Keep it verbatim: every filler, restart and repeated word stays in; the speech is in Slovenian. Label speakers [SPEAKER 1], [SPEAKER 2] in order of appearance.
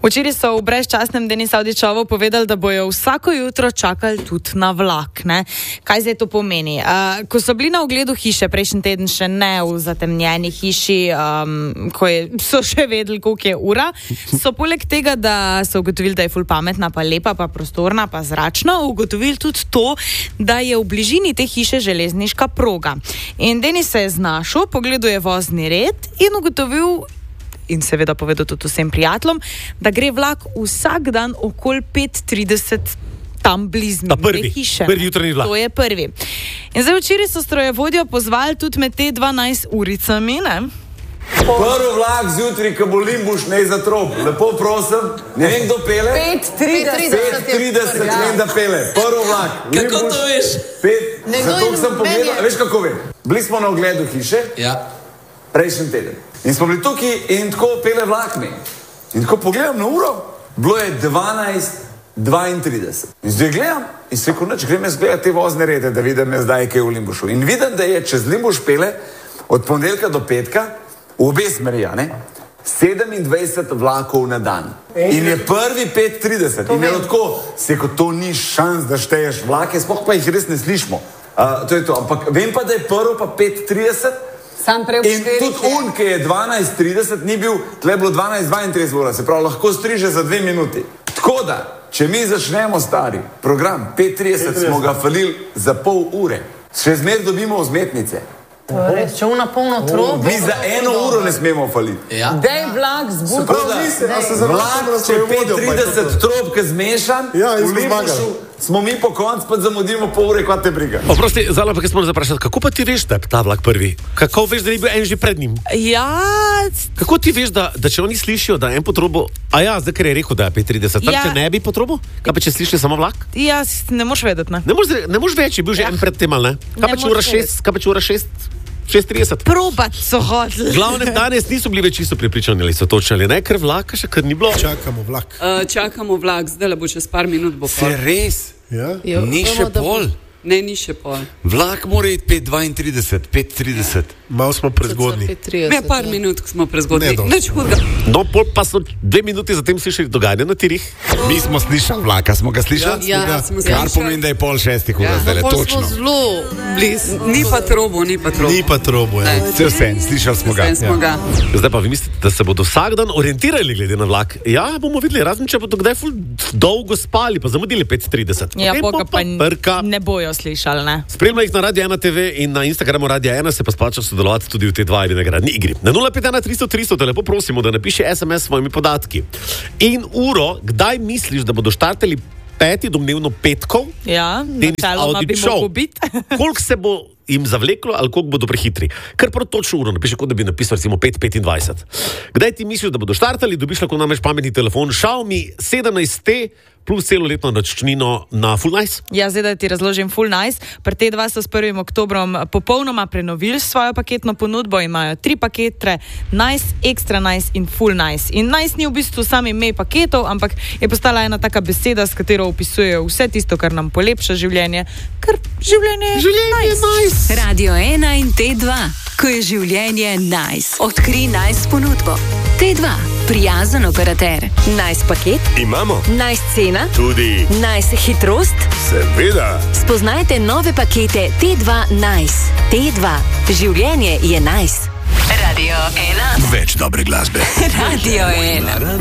[SPEAKER 1] Včeraj so v brezčasnem Denis Avdićovu povedali, da bojo vsako jutro čakali tudi na vlak. Ne? Kaj zdaj to pomeni? Uh, ko so bili na ogledu hiše, prejšnji teden še ne v zatemnjeni hiši, um, ko je, so še vedeli, koliko je ura, so poleg tega, da so ugotovili, da je ful pametna, pa lepa, pa prostorna, pa zračna, ugotovili tudi to, da je v bližini te hiše železniška proga. In Denis se je znašel, pogledal je vozni red in ugotovil, in seveda povedal tudi vsem prijateljem, da gre vlak vsak dan okoli pet trideset tam blizu te hiše.
[SPEAKER 2] Prvi jutranji vlak.
[SPEAKER 1] To je prvi. In zdaj včeraj so strojevodjo pozvali tudi med te dvanajst uricami, ne?
[SPEAKER 3] Prvi vlak zjutraj, ko bo Limbuš, ne za trop. Lepo prosim, ne vem, kdo pele.
[SPEAKER 4] pet trideset,
[SPEAKER 3] ne vem, da pele. Prvi vlak.
[SPEAKER 4] Kako to veš?
[SPEAKER 3] Zato sem pogledal, veš kako vem. Bili smo na ogledu hiše,
[SPEAKER 4] ja.
[SPEAKER 3] Prejšnji teden. In smo bili tukaj in tako pele vlak mi. In tako pogledam na uro, bilo je dvanajst dvaintrideset. In zdaj gledam in se rekel, neč, grem jaz gledati te vozne rede, da vidim jaz zdaj, kaj je v Limbušu. In vidim, da je čez Limbuš pele od ponedeljka do petka v obe smeri, ne? sedemindvajset vlakov na dan. In je prvi pet trideset. In je tako, se rekel, to ni šans, da šteješ vlake, sploh pa jih res ne slišimo. Uh, to je to. Ampak vem pa, da je prvo pa pet trideset.
[SPEAKER 4] Sam prej
[SPEAKER 3] in tudi on, ki je dvanajst trideset, ni bil, tle je bilo dvanajst dvaintrideset ura, se pravi, lahko striže za dve minuti. Tako da, če mi začnemo stari program, pet trideset smo ga falili za pol ure, še zmer dobimo vzmetnice.
[SPEAKER 4] Res, če una polno trob.
[SPEAKER 3] Mi za eno uro ne smemo faliti.
[SPEAKER 4] Ja. Dej vlak zbudi.
[SPEAKER 3] Vlak, če pet trideset trobke zmešan,
[SPEAKER 5] ja,
[SPEAKER 3] v Limbušu smo mi po koncu, pa zamudimo pol ure, kva te briga.
[SPEAKER 2] Oprosti, Zala, pa kaj smo zaprašati, kako pa ti veš, da je ta vlak prvi? Kako veš, da ni bil en že pred njim?
[SPEAKER 1] Ja.
[SPEAKER 2] Kako ti veš, da, da če oni slišijo, da en potrobo, a ja, zdaj, ker je rekel, da je pet trideset, tam
[SPEAKER 1] ja.
[SPEAKER 2] Če ne bi potrobo? Kaj pa če slišijo samo vlak?
[SPEAKER 1] Ja, ne moš vedeti, ne?
[SPEAKER 2] Ne moš, ne moš več, je bil že ja. En pred tem, ali ne? Kaj pa če ura šest, kaj pa če ura šest? šest trideset.
[SPEAKER 1] Probat so hodili.
[SPEAKER 2] Glavne danes niso bili več čisto pripričani, ali so točali, ne, ker vlaka še kar ni bilo.
[SPEAKER 5] Čakamo vlak.
[SPEAKER 6] Uh, čakamo vlak, zdaj le bo čez par minut bo
[SPEAKER 7] pol. Se res?
[SPEAKER 5] Ja?
[SPEAKER 7] Jo, ni še pol?
[SPEAKER 6] Ne, ni še pol.
[SPEAKER 7] Vlak mora iti pet dvaintrideset, pet trideset.
[SPEAKER 5] Malo smo prezgodni.
[SPEAKER 6] Ne, par ja. Minut smo prezgodni. Neč hudga.
[SPEAKER 2] No, pol pa so dve minuti zatem slišali dogajanje na tirih.
[SPEAKER 7] Mi smo slišali vlaka, smo ga slišali?
[SPEAKER 6] Ja, ja smo ga.
[SPEAKER 7] Kar pomeni, da je pol šestih ura,
[SPEAKER 6] ja.
[SPEAKER 7] zdaj le točno.
[SPEAKER 6] Pol smo zelo bliz. Ni pa trobo, ni pa trobo.
[SPEAKER 5] Ni pa trobo, ja.
[SPEAKER 7] Vse vse, slišali smo ga.
[SPEAKER 6] Smo ga.
[SPEAKER 2] Zdaj pa vi mislite, da se bodo vsak dan orientirali glede na vlak? Ja, bomo videli, razen če bodo kdaj ful dolgo spali, pa zamudili pet trideset.
[SPEAKER 1] Ja, poka pa ne bojo slišali, ne?
[SPEAKER 2] Spremljaj jih na Radio ena T V in na Instagramu Radio ena, se pa splača sodelovati tudi v te dva ali nagradni igri. Na nula pet ena tristo tristo te lepo prosimo, da napiši es em es s svojimi podatki. In uro, kdaj misliš, da bodo štartali peti domnevno petkov?
[SPEAKER 1] Ja, načeloma bi mogel biti.
[SPEAKER 2] Koliko se bo jim zavleklo ali koliko bodo prehitri? Kar prav točno uro napiši, kot da bi napisal recimo pet petindvajset. Kdaj ti misliš, da bodo štartali, dobiš lahko namreč pametni telefon Xiaomi sedemnajst T plus celoletno računino na Full Nice.
[SPEAKER 1] Ja, zdaj da ti razložim Full Nice. Pri T dva so s prvim oktobrom popolnoma prenovili svojo paketno ponudbo, imajo tri pakete, Nice, Extra Nice in Full Nice. In Nice ni v bistvu sam ime paketov, ampak je postala ena taka beseda, s katero opisujejo vse tisto, kar nam polepša življenje, ker življenje je
[SPEAKER 2] življenje
[SPEAKER 1] nice.
[SPEAKER 2] nice.
[SPEAKER 8] Radio ena in T dva, ko je življenje nice. Odkri Nice ponudbo. T dva, prijazen operater. Nice paket?
[SPEAKER 7] Imamo.
[SPEAKER 8] Nice cena?
[SPEAKER 7] Tudi.
[SPEAKER 8] Nice hitrost?
[SPEAKER 7] Seveda.
[SPEAKER 8] Spoznajte nove pakete T dva Nice. T dva, življenje je nice. Radio ena.
[SPEAKER 7] Več dobre glasbe.
[SPEAKER 8] Radio ena.